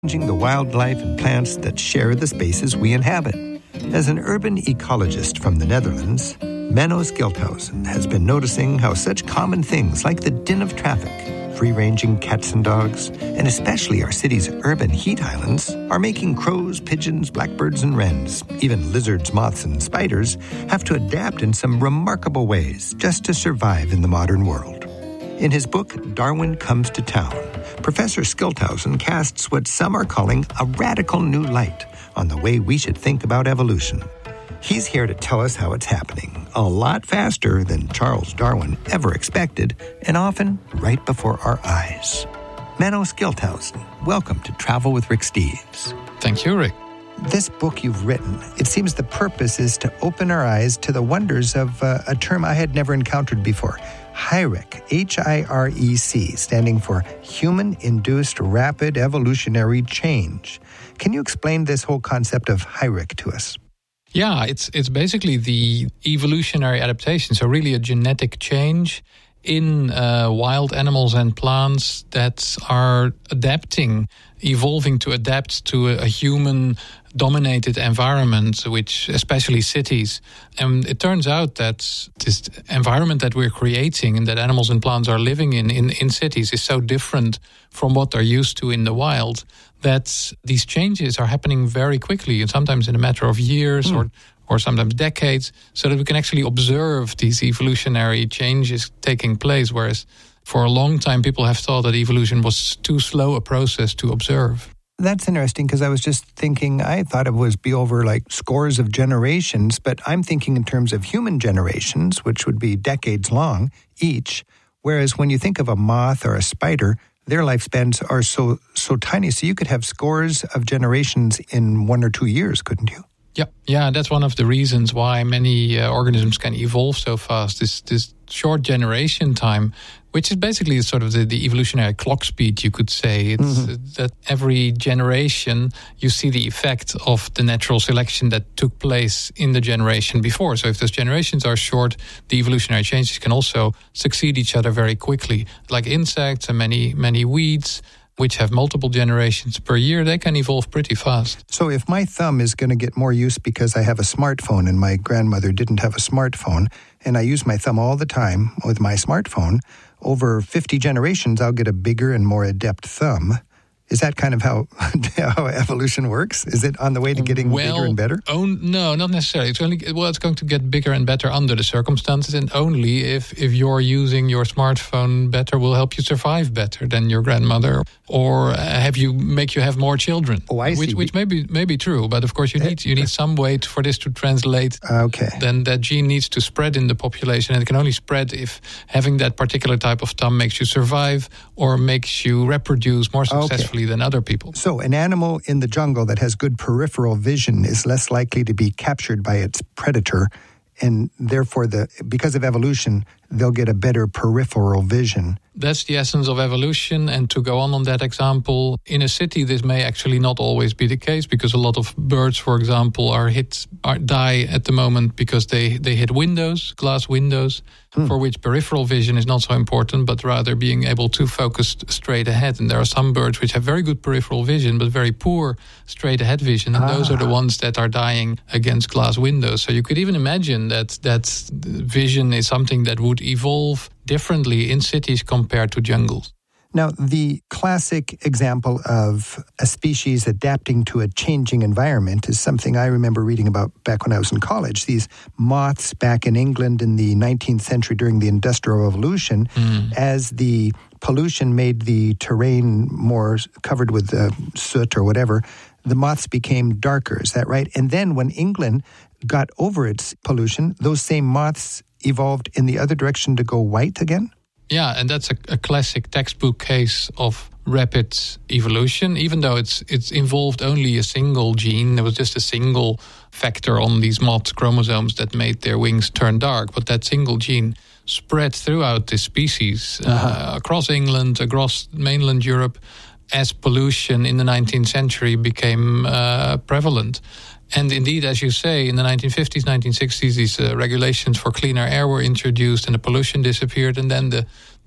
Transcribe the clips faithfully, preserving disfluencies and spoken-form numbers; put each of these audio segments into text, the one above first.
the wildlife and plants that share the spaces we inhabit. As an urban ecologist from the Netherlands, Menno Schildhuisen has been noticing how such common things like the din of traffic, free-ranging cats and dogs, and especially our city's urban heat islands, are making crows, pigeons, blackbirds, and wrens, even lizards, moths, and spiders, have to adapt in some remarkable ways just to survive in the modern world. In his book, Darwin Comes to Town, Professor Schildhuisen casts what some are calling a radical new light on the way we should think about evolution. He's here to tell us how it's happening, a lot faster than Charles Darwin ever expected, and often right before our eyes. Menno Schildhuisen, welcome to Travel with Rick Steves. Thank you, Rick. This book you've written, it seems the purpose is to open our eyes to the wonders of uh, a term I had never encountered before. HIREC, H I R E C, standing for Human-Induced Rapid Evolutionary Change. Can you explain this whole concept of HIREC to us? Yeah, it's it's basically the evolutionary adaptation, so really a genetic change in uh, wild animals and plants that are adapting, evolving to adapt to a, a human-dominated environment, which especially cities. And it turns out that this environment that we're creating and that animals and plants are living in, in, in cities is so different from what they're used to in the wild that these changes are happening very quickly, and sometimes in a matter of years mm. or or sometimes decades, so that we can actually observe these evolutionary changes taking place, whereas for a long time people have thought that evolution was too slow a process to observe. That's interesting, because I was just thinking, I thought it was be over like scores of generations, but I'm thinking in terms of human generations, which would be decades long each, whereas when you think of a moth or a spider, their lifespans are so so tiny, so you could have scores of generations in one or two years, couldn't you? Yeah, yeah, that's one of the reasons why many uh, organisms can evolve so fast. This this short generation time, which is basically sort of the, the evolutionary clock speed, you could say. It's mm-hmm. uh, that every generation you see the effect of the natural selection that took place in the generation before. So if those generations are short, the evolutionary changes can also succeed each other very quickly. Like insects and many, many weeds, which have multiple generations per year, they can evolve pretty fast. So if my thumb is going to get more use because I have a smartphone and my grandmother didn't have a smartphone, and I use my thumb all the time with my smartphone, over fifty generations, I'll get a bigger and more adept thumb. Is that kind of how how evolution works? Is it on the way to getting well, bigger and better? Oh, no, not necessarily. It's only well, it's going to get bigger and better under the circumstances, and only if, if you're using your smartphone better will help you survive better than your grandmother, or have you make you have more children. Oh, I see. Which, which may be may be true, but of course you need you need some way to, for this to translate. Okay. Then that gene needs to spread in the population, and it can only spread if having that particular type of thumb makes you survive or makes you reproduce more successfully. Okay. Than other people. So an animal in the jungle that has good peripheral vision is less likely to be captured by its predator, and therefore, the because of evolution, they'll get a better peripheral vision. That's the essence of evolution. And to go on on that example, in a city, this may actually not always be the case, because a lot of birds, for example, are hit, are, die at the moment because they, they hit windows, glass windows, hmm. for which peripheral vision is not so important, but rather being able to focus straight ahead. And there are some birds which have very good peripheral vision, but very poor straight ahead vision. And ah. those are the ones that are dying against glass windows. So you could even imagine that that vision is something that would evolve differently in cities compared to jungles. Now, the classic example of a species adapting to a changing environment is something I remember reading about back when I was in college. These moths back in England in the nineteenth century during the Industrial Revolution, mm. as the pollution made the terrain more covered with uh, soot or whatever, the moths became darker. Is that right? And then when England got over its pollution, those same moths evolved in the other direction to go white again? Yeah, and that's a, a classic textbook case of rapid evolution. Even though it's it's involved only a single gene, there was just a single factor on these moths' chromosomes that made their wings turn dark. But that single gene spread throughout the species, uh-huh. uh, across England, across mainland Europe, as pollution in the nineteenth century became uh, prevalent. And indeed, as you say, in the nineteen fifties, nineteen sixties, these uh, regulations for cleaner air were introduced and the pollution disappeared. And then the,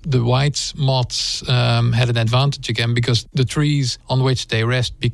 the white moths um, had an advantage again because the trees on which they rest